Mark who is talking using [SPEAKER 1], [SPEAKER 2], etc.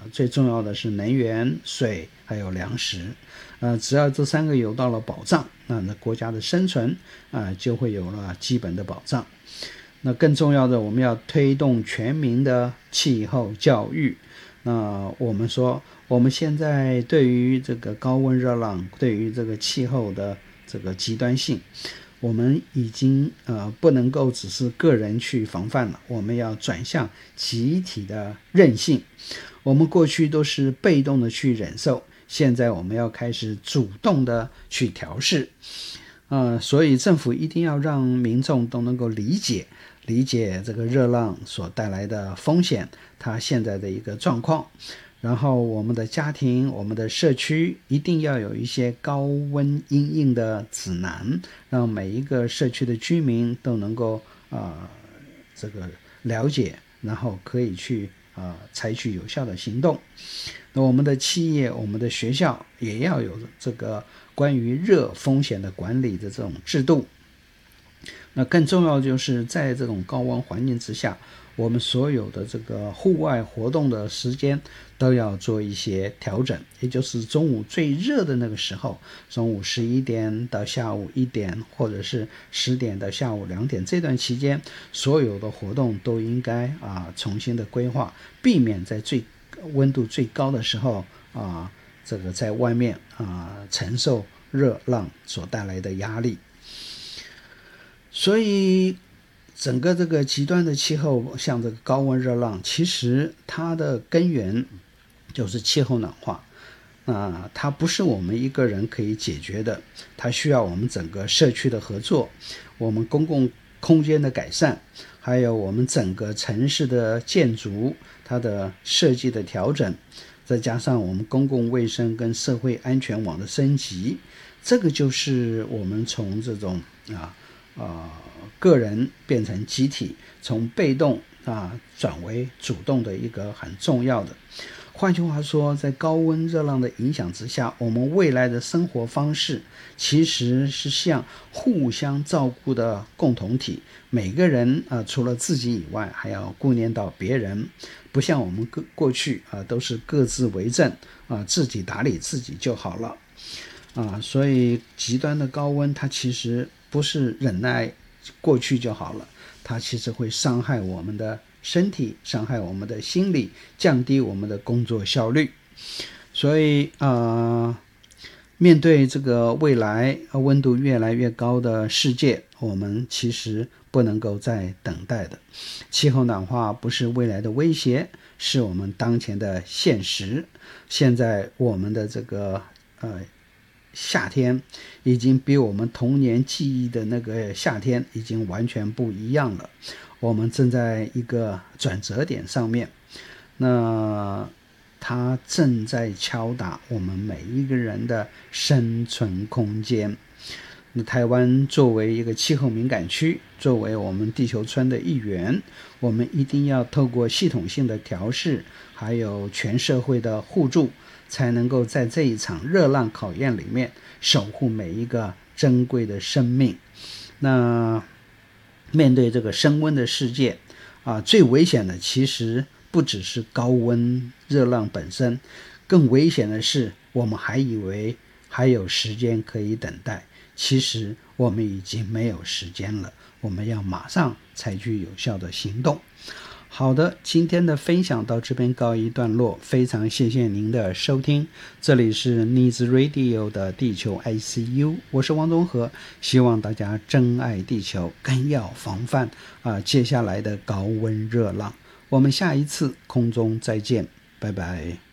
[SPEAKER 1] 最重要的是能源、水还有粮食。只要这3个有到了保障，那国家的生存就会有了基本的保障。那更重要的，我们要推动全民的气候教育。那我们说，我们现在对于这个高温热浪，对于这个气候的这个极端性，我们已经不能够只是个人去防范了，我们要转向集体的韧性。我们过去都是被动的去忍受，现在我们要开始主动的去调试。所以政府一定要让民众都能够理解这个热浪所带来的风险，它现在的一个状况。然后我们的家庭、我们的社区一定要有一些高温因应的指南，让每一个社区的居民都能够这个了解，然后可以去采取有效的行动。那我们的企业、我们的学校也要有这个关于热风险的管理的这种制度。那更重要的就是在这种高温环境之下，我们所有的这个户外活动的时间都要做一些调整，也就是中午最热的那个时候，中午11点到下午1点，或者是10点到下午2点，这段期间所有的活动都应该重新的规划，避免在温度最高的时候这个在外面承受热浪所带来的压力。所以整个这个极端的气候，像这个高温热浪，其实它的根源就是气候暖化。它不是我们一个人可以解决的，它需要我们整个社区的合作，我们公共空间的改善，还有我们整个城市的建筑它的设计的调整，再加上我们公共卫生跟社会安全网的升级。这个就是我们从这种个人变成集体，从被动转为主动的一个很重要的。换句话说，在高温热浪的影响之下，我们未来的生活方式其实是像互相照顾的共同体，每个人除了自己以外还要顾念到别人，不像我们过去都是各自为政自己打理自己就好了所以极端的高温它其实不是忍耐过去就好了，它其实会伤害我们的身体，伤害我们的心理，降低我们的工作效率。所以面对这个未来温度越来越高的世界，我们其实不能够再等待的。气候暖化不是未来的威胁，是我们当前的现实。现在我们的这个夏天已经比我们童年记忆的那个夏天已经完全不一样了，我们正在一个转折点上面，那它正在敲打我们每一个人的生存空间。那台湾作为一个气候敏感区，作为我们地球村的一员，我们一定要透过系统性的调试，还有全社会的互助，才能够在这一场热浪考验里面守护每一个珍贵的生命。那面对这个升温的世界最危险的其实不只是高温热浪本身，更危险的是我们还以为还有时间可以等待，其实我们已经没有时间了，我们要马上采取有效的行动。好的，今天的分享到这边告一段落，非常谢谢您的收听，这里是 Needs Radio 的地球 ICU， 我是王宗和，希望大家珍爱地球，更要防范接下来的高温热浪。我们下一次空中再见，拜拜。